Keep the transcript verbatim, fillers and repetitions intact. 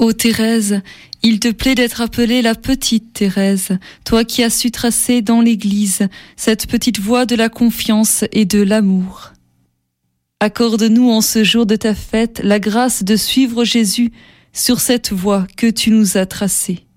Ô Thérèse, il te plaît d'être appelée la petite Thérèse, toi qui as su tracer dans l'Église cette petite voie de la confiance et de l'amour. Accorde-nous en ce jour de ta fête la grâce de suivre Jésus sur cette voie que tu nous as tracée.